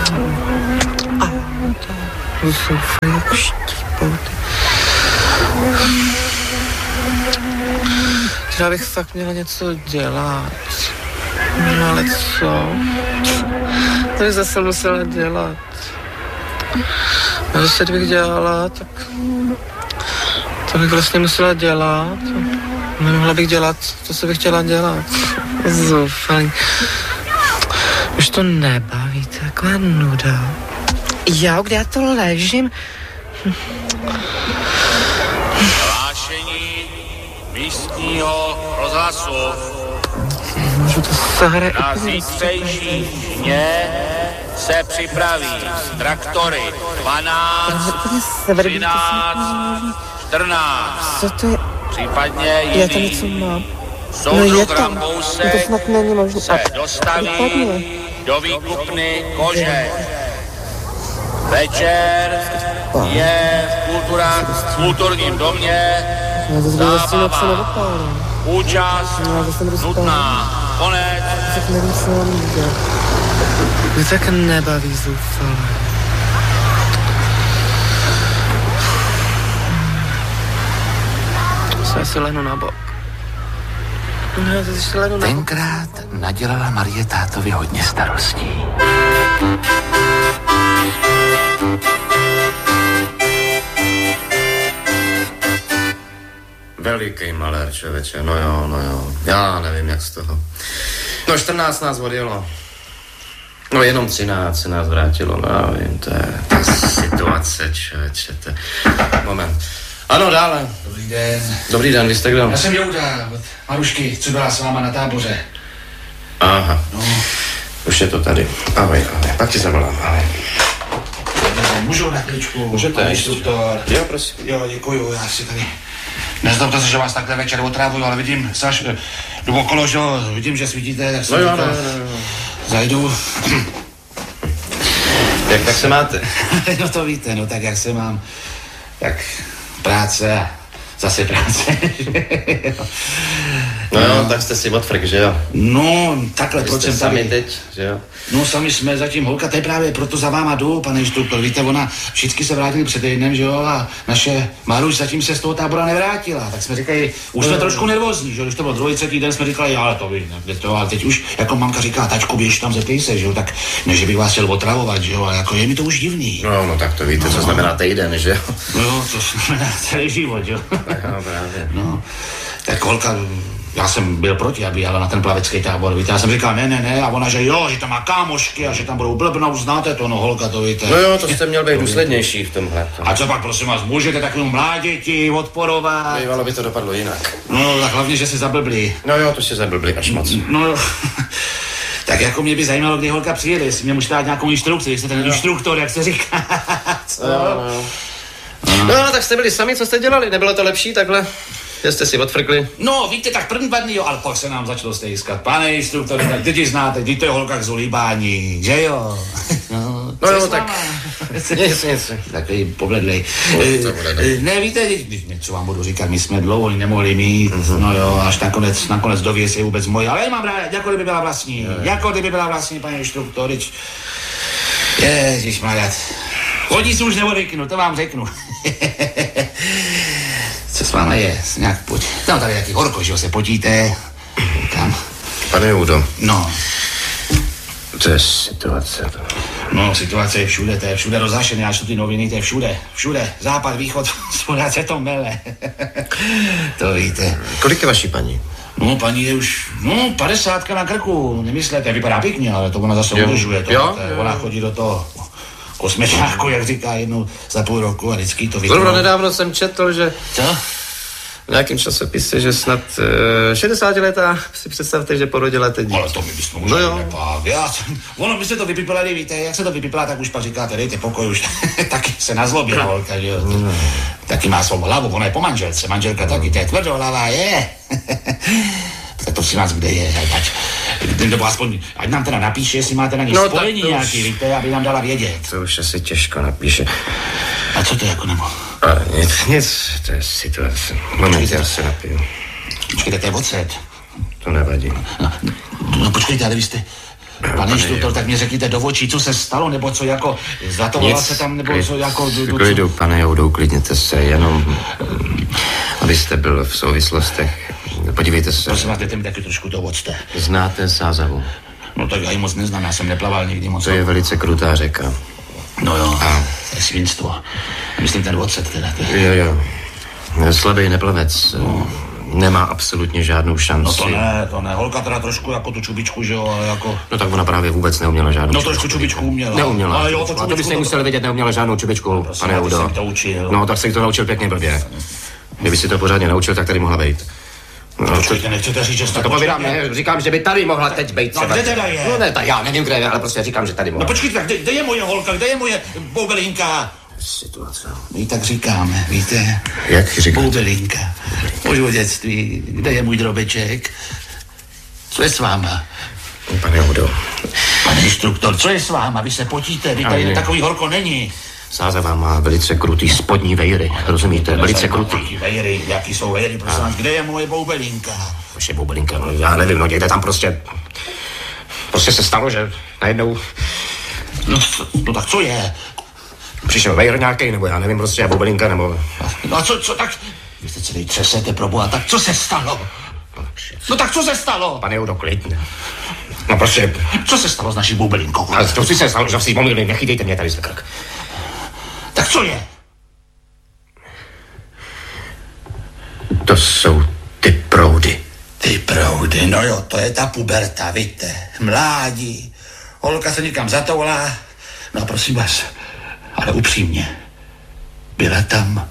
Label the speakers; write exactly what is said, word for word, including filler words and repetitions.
Speaker 1: A to jsou jak štípou. Já bych fakt měla něco dělat. No ale co? To bych zase musela dělat. A zase kdybych dělala, tak... To bych vlastně musela dělat. Nemohla bych dělat to, co bych chtěla dělat. Zoufalý. Už to nebaví, to je taková nuda. Jo, kde já to ležím?
Speaker 2: Hlášení místního rozhlasu.
Speaker 1: Můžu to zahrát.
Speaker 2: Na zítřejší dně se připraví traktory dvanáct, třináct, čtrnáct.
Speaker 1: Co to je?
Speaker 2: Případně
Speaker 1: Já tam
Speaker 2: jiný.
Speaker 1: něco mám.
Speaker 2: Soudruh
Speaker 1: No
Speaker 2: Rambousek
Speaker 1: to snad není možné.
Speaker 2: se dostaví do výkupny kože. Večer je v, kultura, v kulturním domě zábava. Účast nutná. Konec.
Speaker 1: Tak nevím, co mám dělat. Mě tak nebaví zoufalé. Já si lehnu na bok. Já si lehnu na bok.
Speaker 3: Tenkrát nadělala Marie tátovi hodně starostí.
Speaker 4: Veliký malér, člověče, no jo, no jo. Já nevím, jak z toho. No čtrnáct nás odjelo. No jenom třináct se nás vrátilo, no já vím, to je ta situace, člověče, to je... Moment. Ano, dále.
Speaker 3: Dobrý den.
Speaker 4: Dobrý den, vy jste kdo?
Speaker 3: Já jsem Jouda od Marušky, co byla s váma na táboře.
Speaker 4: Aha,
Speaker 3: No.
Speaker 4: už je to tady. Ahoj, ahoj, pak ti zavolám, ahoj.
Speaker 3: Můžu na chvíličku?
Speaker 4: Můžete,
Speaker 3: Pane instruktor.
Speaker 4: Jo, prosím.
Speaker 3: Jo, děkuju, já si tady... Nezlobte se, že vás takhle večer otrávuju, ale vidím, Saš, jdu okolo, že jo, vidím, že svítíte, tak jsem
Speaker 4: No jo,
Speaker 3: říkal,
Speaker 4: no, no, no.
Speaker 3: zajdu.
Speaker 4: Jak tak se máte?
Speaker 3: No to víte, no tak jak se mám, tak práce a zase práce.
Speaker 4: No jo, tak jste si odfrk, že jo?
Speaker 3: No, takhle,
Speaker 4: Vy
Speaker 3: proč
Speaker 4: jste
Speaker 3: jsem
Speaker 4: sami
Speaker 3: tady?
Speaker 4: teď, že jo?
Speaker 3: No sami jsme zatím, holka, to je právě proto za váma jdu, pane instruktor, víte, ona, všichni se vrátili před týdnem, že jo, a naše Maruš zatím se z toho tábora nevrátila, tak jsme říkali, už jsme trošku nervózní, že jo, když to byl druhý, třetí den, jsme říkali, ale to vy, ne, to, ale teď už, jako mamka říká, tačku, běž tam, zeptej se, že jo, tak ne, že bych vás chtěl otravovat, že jo, ale jako je mi to už divný.
Speaker 4: No, no tak to víte,
Speaker 3: No.
Speaker 4: co znamená týden, že jo?
Speaker 3: No jo, to znamená celý život, jo.
Speaker 4: No, právě.
Speaker 3: No, tak holka, já jsem byl proti, aby jela na ten plavecký tábor, víte, já jsem říkal, ne, ne, ne, a ona, že jo, že tam má kámošky a že tam budou blbnout, znáte to, no, holka, to víte.
Speaker 4: No jo, to jste měl být důslednější v tomhle.
Speaker 3: A co pak, prosím vás, můžete takovému mláděti odporovat?
Speaker 4: Bývalo by to dopadlo jinak.
Speaker 3: No, tak hlavně, že se zablblí.
Speaker 4: No jo, to se zablbli až moc.
Speaker 3: No jo. Tak jako mě by zajímalo, kdy holka přijede, jestli mě můžete dát nějakou instrukci, jste ten
Speaker 4: Jo.
Speaker 3: instruktor, jak se říká. Co?
Speaker 4: No, no. No, tak jste byli sami, co jste dělali? Nebylo to lepší takhle? Že jste si odfrkli?
Speaker 3: No, víte, tak první dva dny, jo, ale pak se nám začalo stejskat. Pane instruktore, tak ty ti znáte, ty to je holka k zulíbání, že jo? No,
Speaker 4: No
Speaker 3: co
Speaker 4: jo,
Speaker 3: s
Speaker 4: tak-
Speaker 3: váma?
Speaker 4: Nic, nic.
Speaker 3: Takový pobledlej.
Speaker 4: No, to bude dobrý.
Speaker 3: Ne, víte, když něco vám budu říkat, my jsme dlouho ji nemohli mít,
Speaker 4: Mhm.
Speaker 3: no jo, až nakonec, nakonec dověs je vůbec moje, ale já mám rád, jako kdyby byla vlastní, jako kdyby byla vlastní, pane instruktor, teď... Ježišmarja, hodí si už neodvyknu, to vám řeknu. Co s váma je? Nějak pojď. No tady taky horko, že jo, se potíte. Kam?
Speaker 4: Pane Judo,
Speaker 3: No,
Speaker 4: to je situace. To...
Speaker 3: no, situace je všude, to je všude rozhašené, až jsou ty noviny, to je všude, všude, západ, východ, spodát se to mele. To víte.
Speaker 4: Kolik je vaší paní?
Speaker 3: No, paní je už, no, padesátka na krku, nemyslete, vypadá pěkně, ale to ona zase
Speaker 4: Jo.
Speaker 3: udržuje, to,
Speaker 4: Jo,
Speaker 3: to,
Speaker 4: jo.
Speaker 3: ona chodí do toho kosmečáku, jak říká, jednou za půl roku a vždycky to
Speaker 4: Zrovna
Speaker 3: vytrhnou.
Speaker 4: nedávno jsem četl, že
Speaker 3: Co?
Speaker 4: v nějakém časopise, že snad uh, šedesátiletá si představte, že porodila teď dítě.
Speaker 3: Ale to my bychom
Speaker 4: No
Speaker 3: můželi
Speaker 4: jo.
Speaker 3: nepak. Já jsem, ono by se to vypipelali, víte, jak se to vypipelá, tak už pak říkáte, dejte pokoj, už taky se nazlobila holka, že jo. Taky má svou hlavu, ona je po manželce, manželka taky, to je tvrdohlava, je. Tak to si nás kde je, ať, nebo aspoň, ať nám teda napíše, jestli máte na ní
Speaker 4: No,
Speaker 3: spojení
Speaker 4: tak to
Speaker 3: nějaký,
Speaker 4: už-
Speaker 3: víte, aby nám dala vědět.
Speaker 4: To už asi těžko napíše.
Speaker 3: A co to jako nebo?
Speaker 4: A nic, nic, to je situace. Moment, já se napiju.
Speaker 3: Počkejte, to je ocet.
Speaker 4: To nevadí.
Speaker 3: No, no počkejte, ale vy jste, Pane instruktor, tak mě řekněte do očí, co se stalo, nebo co jako, zlatovala se tam, nebo co jako...
Speaker 4: V klidu, pane Joudou, klidněte se, jenom, abyste byl v souvislostech. Podívejte se.
Speaker 3: Prosím vás, dejte mi taky trošku to octe.
Speaker 4: Znáte Sázavu?
Speaker 3: No tak já ji moc neznám, já jsem neplaval nikdy moc.
Speaker 4: To je velice krutá řeka.
Speaker 3: No jo,
Speaker 4: a
Speaker 3: to je svinstvo. Myslím ten ocet teda. To
Speaker 4: je... Jo, jo. Slabý neplavec. No. Nemá absolutně žádnou šanci.
Speaker 3: No to ne, to ne. Holka teda trošku jako tu čubičku, že jo, ale jako...
Speaker 4: No tak ona právě vůbec neuměla žádnou
Speaker 3: No trošku čubičku uměla.
Speaker 4: Neuměla.
Speaker 3: Ale jo, to čubičku...
Speaker 4: A to byste museli vědět, neuměla žádnou čubičku,
Speaker 3: no,
Speaker 4: pane Joudo.
Speaker 3: To učil.
Speaker 4: No tak se to naučil pěkně blbě. Kdyby si to pořádně naučil, tak tady mohla být.
Speaker 3: No, počkejte, nechcete říct, že jste...
Speaker 4: To povídám, ne, říkám, že by tady mohla teď být.
Speaker 3: No kde teda je?
Speaker 4: No ne, tak já nevím, kde je, ale prostě říkám, že tady mohla.
Speaker 3: No počkejte, kde, kde je moje holka, kde je moje boubelinka?
Speaker 4: Situace.
Speaker 3: My tak říkáme, víte?
Speaker 4: Jak říkáte?
Speaker 3: Boubelinka. Můžu v dětství, kde je můj drobeček? Co je s váma?
Speaker 4: Pane Joudo.
Speaker 3: Pane instruktor, co je s váma? Vy se potíte, vy tady takový horko není.
Speaker 4: Sázava má velice krutý spodní vejry, rozumíte? Velice krutý.
Speaker 3: Vejry, jaký jsou vejry, prosím vás, kde je moje boubelinka?
Speaker 4: Vaše boubelinka, no, já nevím, no někde tam prostě... Prostě se stalo, že najednou...
Speaker 3: No, no tak co je?
Speaker 4: Přišel vejr nějaký, nebo já nevím, prostě boubelinka, nebo...
Speaker 3: No a co, co tak... Vy jste celý třesete, proboha, tak co se stalo? No tak co se stalo?
Speaker 4: Pane Joudo, klidně. No prostě...
Speaker 3: Co se stalo s naší boubelinkou?
Speaker 4: Ale to si se stalo, že si pomýlím, nechytejte mě tady za krk.
Speaker 3: Tak co je?
Speaker 4: To jsou ty proudy.
Speaker 3: Ty proudy, no jo, to je ta puberta, víte, mládí. Holka se někam zatoulá, no prosím vás, ale upřímně, byla tam